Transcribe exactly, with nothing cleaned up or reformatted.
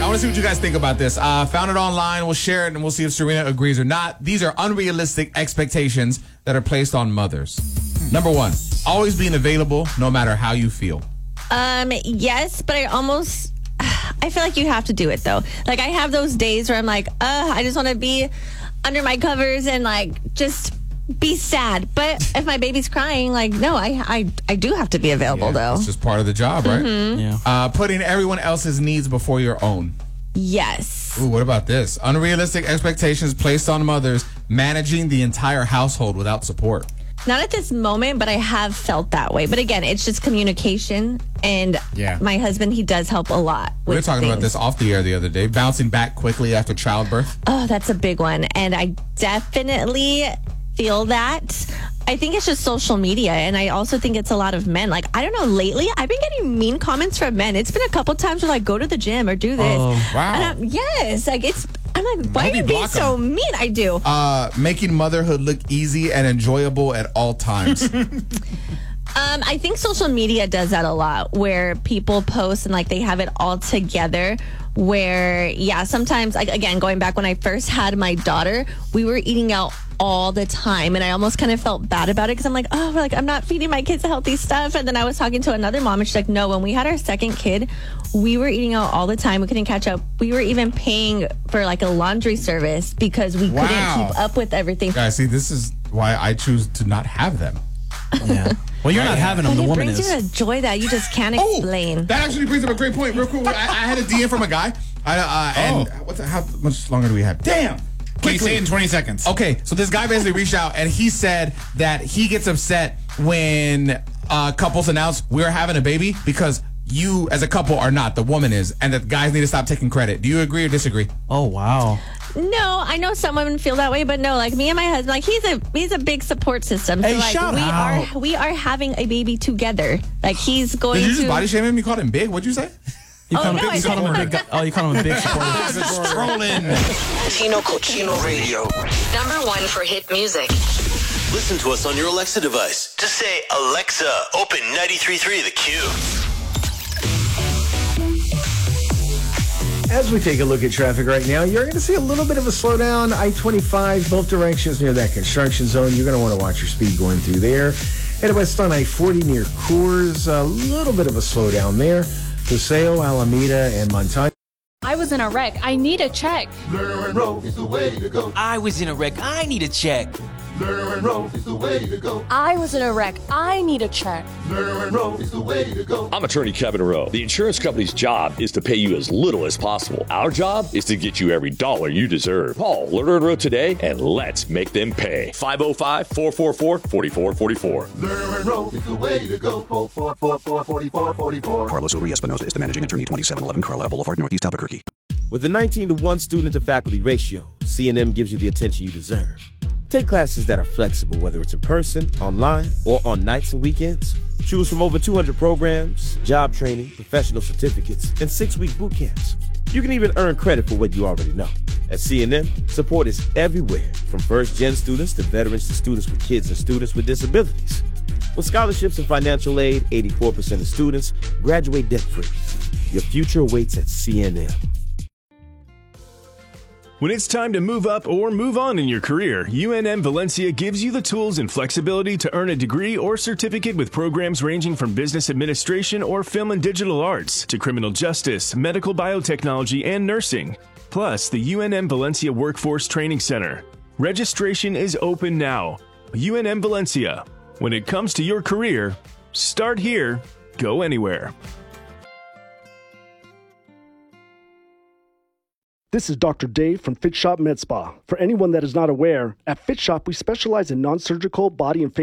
want to see what you guys think about this. Uh, found it online. We'll share it, and we'll see if Serena agrees or not. These are unrealistic expectations that are placed on mothers. Number one, always being available no matter how you feel. Um, yes, but I almost, I feel like you have to do it, though. Like, I have those days where I'm like, uh, I just want to be under my covers and, like, just be sad. But if my baby's crying, like, no, I I, I do have to be available, Yeah, though. it's just part of the job, right? Mm-hmm. Yeah. Uh, putting everyone else's needs before your own. Yes. Ooh, what about this? Unrealistic expectations placed on mothers, managing the entire household without support. Not at this moment, but I have felt that way. But again, it's just communication. And Yeah. my husband, he does help a lot. We were with talking about things. this off the air the other day, bouncing back quickly after childbirth. Oh, that's a big one. And I definitely feel that. I think it's just social media. And I also think it's a lot of men. Like, I don't know, lately, I've been getting mean comments from men. It's been a couple times where, like, go to the gym or do this. Oh, wow. And I'm, yes. Like, it's, I'm like, why Hope are you you being block so 'em. mean? I do. Uh, making motherhood look easy and enjoyable at all times. Um, I think social media does that a lot, where people post and like they have it all together. Where, yeah, sometimes, like, again, going back when I first had my daughter, we were eating out all the time, and I almost kind of felt bad about it because I'm like, oh, like I'm not feeding my kids healthy stuff. And then I was talking to another mom, and she's like, no, when we had our second kid, we were eating out all the time. We couldn't catch up. We were even paying for like a laundry service because we Wow. couldn't keep up with everything. Guys, see, this is why I choose to not have them. Yeah. Well, you're not having them. But The it woman brings is. you a joy that you just can't Oh, explain. that actually brings up a great point. Real quick, I, I had a D M from a guy. I, uh, and Oh. what the, how much longer do we have? Damn. Can you say Quickly. it in twenty seconds? Okay, so this guy basically reached out and he said that he gets upset when uh, couples announce we're having a baby because you as a couple are not, the woman is, and that guys need to stop taking credit. Do you agree or disagree? Oh, wow. No, I know some women feel that way, but no, like me and my husband, like he's a he's a big support system. So Hey, like shout we out. are we are having a baby together. Like he's going Did you to just body shame him? You called him big? What'd you say? You Oh, call no, him, I you call said- him a big guy. Oh, you call him a big supporter. Trolling. Tino Cochino Radio. Number one for hit music. Listen to us on your Alexa device. Just say, Alexa, open ninety-three point three The Q. As we take a look at traffic right now, you're going to see a little bit of a slowdown. I twenty-five, both directions near that construction zone. You're going to want to watch your speed going through there. Headed west on I forty near Coors. A little bit of a slowdown there. Paseo, Alameda, and Montaña. I was in a wreck. I need a check. Lerner and Rowe is the way to go. I was in a wreck. I need a check. Lerner and Rowe is the way to go. I was in a wreck. I need a check. Lerner and Rowe is the way to go. I'm attorney Kevin Rowe. The insurance company's job is to pay you as little as possible. Our job is to get you every dollar you deserve. Call Lerner and Rowe today and let's make them pay. five oh five, four four four, four four four four. Lerner and Rowe is the way to go. four four four, four four four four. Carlos Uri Espinosa is the managing attorney, twenty-seven eleven Carlisle Boulevard, Northeast Albuquerque. With a nineteen to one student to faculty ratio, C N M gives you the attention you deserve. Take classes that are flexible, whether it's in person, online, or on nights and weekends. Choose from over two hundred programs, job training, professional certificates, and six-week boot camps. You can even earn credit for what you already know. At C N M, support is everywhere, from first-gen students to veterans to students with kids and students with disabilities. With scholarships and financial aid, eighty-four percent of students graduate debt-free. Your future awaits at C N M. When it's time to move up or move on in your career, U N M Valencia gives you the tools and flexibility to earn a degree or certificate with programs ranging from business administration or film and digital arts to criminal justice, medical biotechnology, and nursing. Plus, the U N M Valencia Workforce Training Center. Registration is open now. U N M Valencia. When it comes to your career, start here, go anywhere. This is Doctor Dave from Fit Shop Med Spa. For anyone that is not aware, at Fit Shop we specialize in non-surgical body and face